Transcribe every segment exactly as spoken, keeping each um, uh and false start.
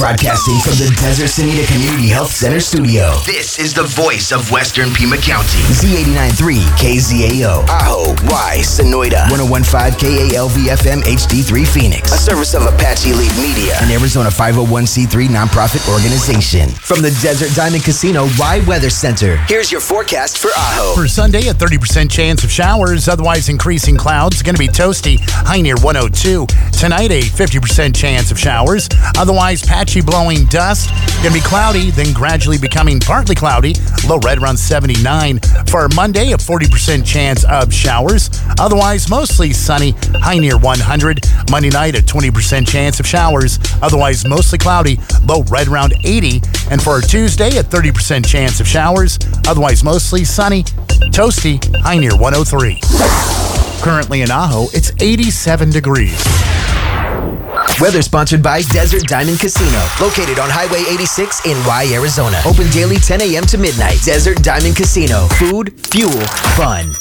Broadcasting from the Desert Sinita Community Health Center studio. This is the voice of Western Pima County. Z eighty-nine point three K Z A O. Ajo, Y, Sonoita. one oh one point five K A L V F M H D three Phoenix. A service of Apache Elite Media. An Arizona five oh one c three nonprofit organization. From the Desert Diamond Casino Y Weather Center. Here's your forecast for Ajo. For Sunday, a thirty percent chance of showers, otherwise increasing clouds. Going to be toasty, high near one oh two. Tonight, a fifty percent chance of showers, otherwise patchy blowing dust. Going to be cloudy, then gradually becoming partly cloudy, low right around seventy-nine. For Monday, a forty percent chance of showers, otherwise mostly sunny, high near one hundred. Monday night, a twenty percent chance of showers, otherwise mostly cloudy, low right around eighty. And for Tuesday, a thirty percent chance of showers, otherwise mostly sunny, toasty, high near one oh three. Currently in Ajo, it's eighty-seven degrees. Weather sponsored by Desert Diamond Casino, located on Highway eighty-six in Y, Arizona. Open daily ten a.m. to midnight. Desert Diamond Casino. Food, fuel, fun.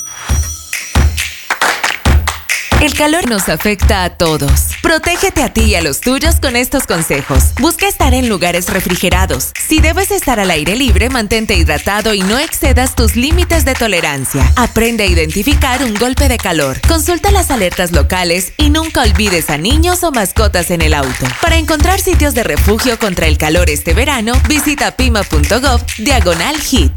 El calor nos afecta a todos. Protégete a ti y a los tuyos con estos consejos. Busca estar en lugares refrigerados. Si debes estar al aire libre, mantente hidratado y no excedas tus límites de tolerancia. Aprende a identificar un golpe de calor. Consulta las alertas locales y nunca olvides a niños o mascotas en el auto. Para encontrar sitios de refugio contra el calor este verano, visita pima punto gov diagonal hit.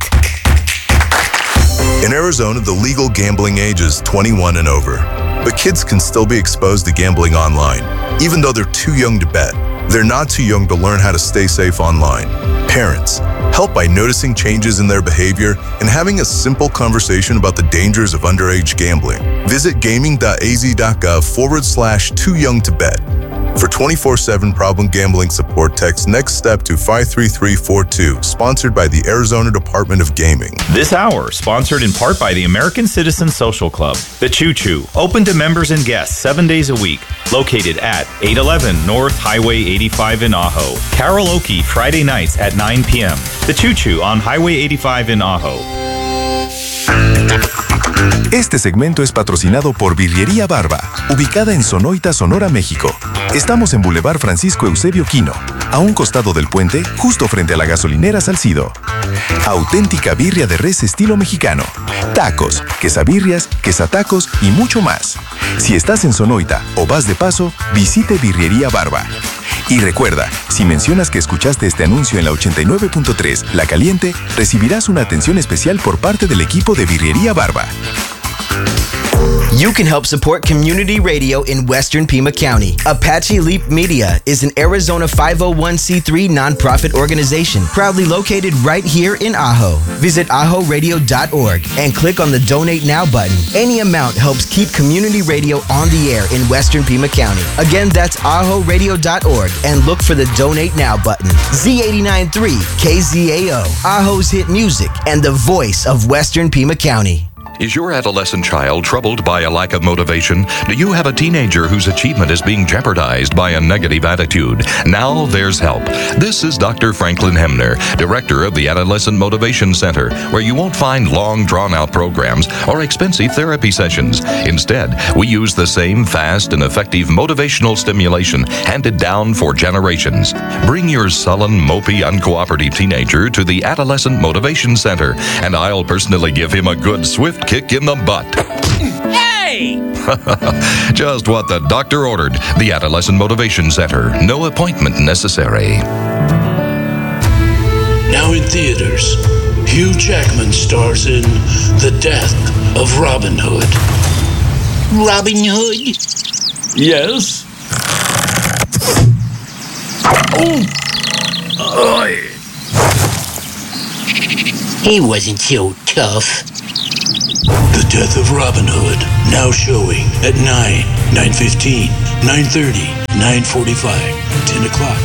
In Arizona, the legal gambling age is twenty-one and over. But kids can still be exposed to gambling online, even though they're too young to bet. They're not too young to learn how to stay safe online. Parents, help by noticing changes in their behavior and having a simple conversation about the dangers of underage gambling. Visit gaming.az.gov forward slash too young to bet. For twenty-four seven problem gambling support, text Next Step to five three three four two, sponsored by the Arizona Department of Gaming. This hour, sponsored in part by the American Citizen Social Club. The Choo Choo, open to members and guests seven days a week. Located at eight eleven North Highway eighty-five in Ajo. Karaoke Friday nights at nine p.m. The Choo Choo on Highway eighty-five in Ajo. Este segmento es patrocinado por Birrería Barba, ubicada en Sonoita, Sonora, México. Estamos en Boulevard Francisco Eusebio Quino, a un costado del puente, justo frente a la gasolinera Salcido. Auténtica birria de res estilo mexicano. Tacos, quesabirrias, quesatacos y mucho más. Si estás en Sonoita o vas de paso, visite Birrería Barba. Y recuerda, si mencionas que escuchaste este anuncio en la ochenta y nueve punto tres, La Caliente, recibirás una atención especial por parte del equipo de Birrería Barba. You can help support community radio in Western Pima County. Apache Leap Media is an Arizona five oh one c three nonprofit organization proudly located right here in Ajo. Visit ajo radio dot org and click on the Donate Now button. Any amount helps keep community radio on the air in Western Pima County. Again, that's ajo radio dot org and look for the Donate Now button. Z eighty-nine point three K Z A O, Ajo's hit music and the voice of Western Pima County. Is your adolescent child troubled by a lack of motivation? Do you have a teenager whose achievement is being jeopardized by a negative attitude? Now there's help. This is Doctor Franklin Hemner, Director of the Adolescent Motivation Center, where you won't find long, drawn-out programs or expensive therapy sessions. Instead, we use the same fast and effective motivational stimulation handed down for generations. Bring your sullen, mopey, uncooperative teenager to the Adolescent Motivation Center, and I'll personally give him a good, swift kick in the butt. Hey! Just what the doctor ordered. The Adolescent Motivation Center. No appointment necessary. Now in theaters, Hugh Jackman stars in The Death of Robin Hood. Robin Hood? Yes? Oh! Oh! He wasn't so tough. The Death of Robin Hood, now showing at nine, nine fifteen, nine thirty, nine forty-five, ten o'clock.